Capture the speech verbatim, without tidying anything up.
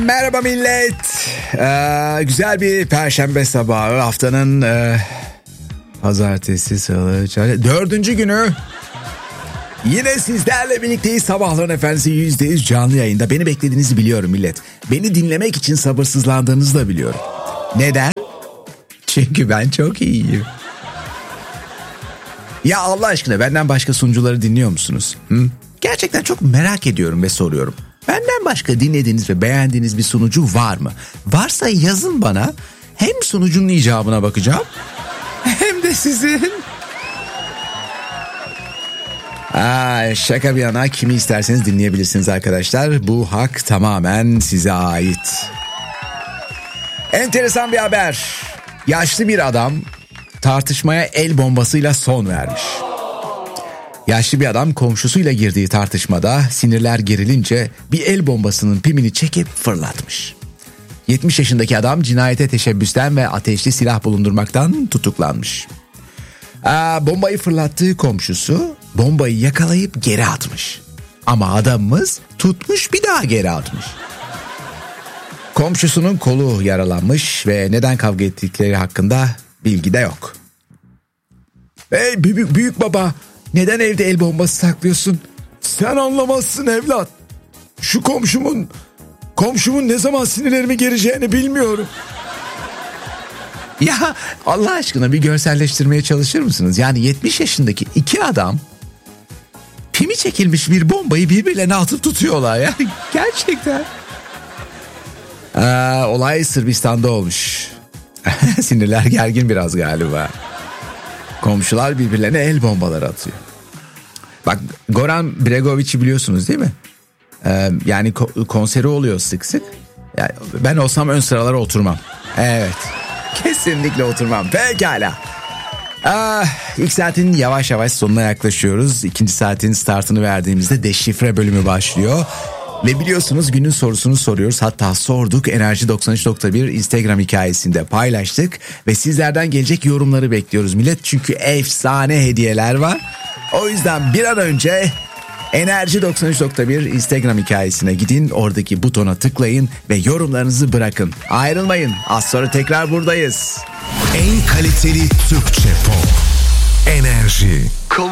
Merhaba millet. Ee, güzel bir perşembe sabahı, haftanın e, pazartesi, salı, çarşamba, dördüncü günü. Yine sizlerle birlikteyiz. Sabahların Efendisi yüzde yüz canlı yayında. Beni beklediğinizi biliyorum millet. Beni dinlemek için sabırsızlandığınızı da biliyorum. Neden? Çünkü ben çok iyiyim. Ya Allah aşkına, benden başka sunucuları dinliyor musunuz? Hı? Gerçekten çok merak ediyorum ve soruyorum. Benden başka dinlediğiniz ve beğendiğiniz bir sunucu var mı? Varsa yazın bana. Hem sunucunun icabına bakacağım, hem de sizin. Aa, şaka bir yana, kimi isterseniz dinleyebilirsiniz arkadaşlar. Bu hak tamamen size ait. Enteresan bir haber. Yaşlı bir adam tartışmaya el bombasıyla son vermiş. Yaşlı bir adam komşusuyla girdiği tartışmada sinirler gerilince bir el bombasının pimini çekip fırlatmış. yetmiş yaşındaki adam cinayete teşebbüsten ve ateşli silah bulundurmaktan tutuklanmış. Aa, bombayı fırlattığı komşusu bombayı yakalayıp geri atmış. Ama adamımız tutmuş bir daha geri atmış. Komşusunun kolu yaralanmış ve neden kavga ettikleri hakkında bilgi de yok. Hey büyük, büyük baba, neden evde el bombası saklıyorsun? Sen anlamazsın evlat. Şu komşumun, komşumun ne zaman sinirlerimi gereceğini bilmiyorum. Ya Allah aşkına bir görselleştirmeye çalışır mısınız? Yani yetmiş yaşındaki iki adam pimi çekilmiş bir bombayı birbirlerine atıp tutuyorlar ya. Gerçekten. Aa, olay Sırbistan'da olmuş. Sinirler gergin biraz galiba. Komşular birbirlerine el bombaları atıyor. Bak, Goran Bregovic'i biliyorsunuz değil mi? Ee, yani ko- konseri oluyor sık sık. Yani ben olsam ön sıralara oturmam. Evet. Kesinlikle oturmam. Pekala. Ah, ilk saatin yavaş yavaş sonuna yaklaşıyoruz. İkinci saatin startını verdiğimizde deşifre bölümü başlıyor. Ve biliyorsunuz günün sorusunu soruyoruz. Hatta sorduk, Enerji doksan üç nokta bir Instagram hikayesinde paylaştık. Ve sizlerden gelecek yorumları bekliyoruz millet. Çünkü efsane hediyeler var. O yüzden bir an önce Enerji doksan üç nokta bir Instagram hikayesine gidin. Oradaki butona tıklayın ve yorumlarınızı bırakın. Ayrılmayın, az sonra tekrar buradayız. En kaliteli Türkçe pop. Enerji.